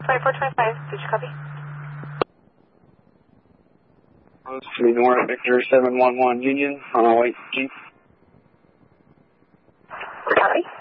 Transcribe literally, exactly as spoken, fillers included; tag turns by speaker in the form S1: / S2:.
S1: twenty-four twenty-five, did you copy?
S2: Three North, Victor seven one one Union, on our way, Jeep.
S1: Copy.